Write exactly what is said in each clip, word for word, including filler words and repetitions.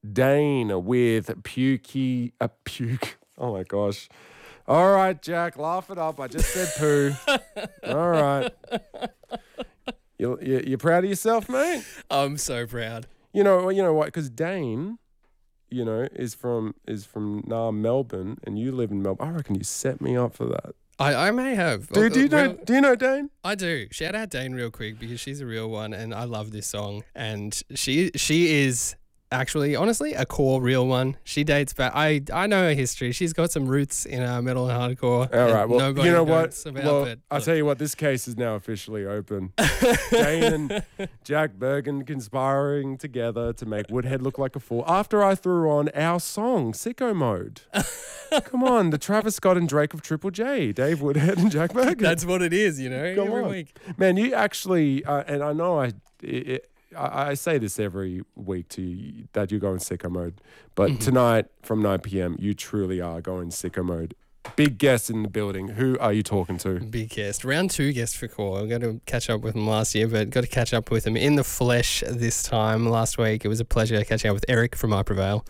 Dane with Pukey, a puke. Oh my gosh. All right, Jack, laugh it up. I just said poo. All right. You, you, you proud of yourself, mate? I'm so proud. You know, you know what? Because Dane, you know, is from is from nah, Melbourne, and you live in Melbourne. I reckon you set me up for that. I, I may have. Do, do you know? Well, Do you know Dane? I do. Shout out Dane real quick because she's a real one, and I love this song. And she she is actually, honestly, a core real one. She dates back. I I know her history. She's got some roots in uh, metal and hardcore. All right. Well, nobody you know knows what? About, Well, but I'll look. tell you what. This case is now officially open. Dane and Jack Bergen conspiring together to make Woodhead look like a fool after I threw on our song, Sicko Mode. Come on, the Travis Scott and Drake of Triple J, Dave Woodhead and Jack Bergen. That's what it is, you know, Come every on. week. Man, you actually, uh, and I know I, it, I, I say this every week to you that you're going Sicko Mode, but Mm-hmm. tonight from nine p.m. you truly are going Sicko Mode. Big guest in the building. Who are you talking to? Big guest. Round two guest for Core. I got to catch up with him last year, but got to catch up with him in the flesh this time. Last week, it was a pleasure catching up with Eric from I Prevail.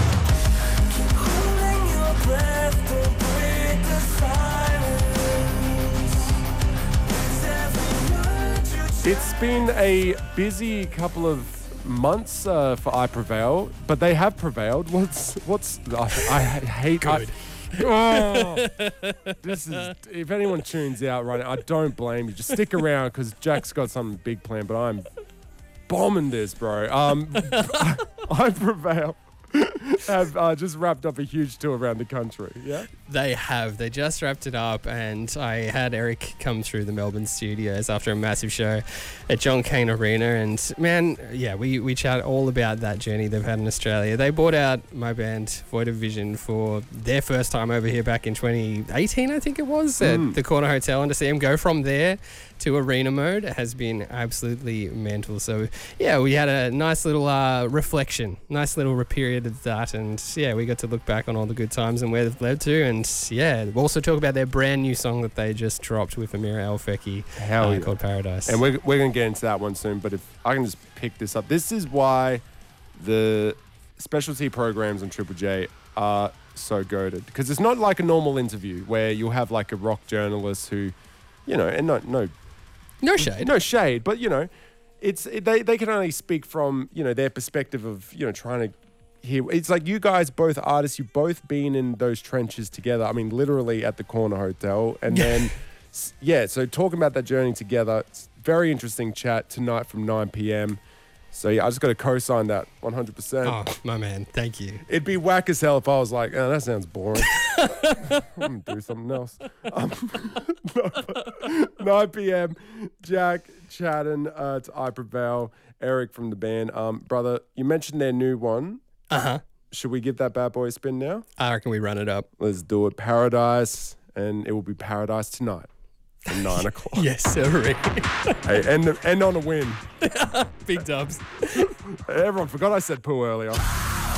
It's been a busy couple of months uh, for I Prevail, but they have prevailed. What's what's I, I hate Good. I, oh, this is if anyone tunes out right now, I don't blame you. Just stick around because Jack's got something big planned, but I'm bombing this, bro. Um, I, I Prevail have uh, just wrapped up a huge tour around the country. Yeah. They have. They just wrapped it up, and I had Eric come through the Melbourne studios after a massive show at John Cain Arena. And man, yeah, we, we chat all about that journey they've had in Australia. They brought out my band Void of Vision for their first time over here back in twenty eighteen, I think it was, Mm. at the Corner Hotel. And to see them go from there to arena mode has been absolutely mental. So yeah, we had a nice little uh, reflection, nice little period of that. And yeah, we got to look back on all the good times and where they've led to. And yeah, we'll also talk about their brand new song that they just dropped with Amira El Feki Hell uh, yeah. called Paradise. And we're, we're going to get into that one soon, but if I can just pick this up. This is why the specialty programs on Triple J are so goated. Because it's not like a normal interview where you'll have like a rock journalist who, you know, and no, no, no shade. no shade, but, you know, it's it, they, they can only speak from, you know, their perspective of, you know, trying to hear. It's like you guys, both artists, you've both been in those trenches together. I mean, literally at the Corner Hotel. And then, s- yeah, so talking about that journey together, it's very interesting chat tonight from nine p.m. So, yeah, I just got to co-sign that one hundred percent. Oh, my man. Thank you. It'd be whack as hell if I was like, oh, that sounds boring. I'm going to do something else. Um, no, but nine p.m. Jack chatting uh, to I Prevail, Eric from the band. Um, brother, you mentioned their new one. Uh-huh. Should we give that bad boy a spin now? I reckon we run it up. Let's do it. Paradise, and it will be Paradise tonight from nine o'clock. Yes, sir. Hey, end, end on a win. Big dubs. Everyone forgot I said poo earlier.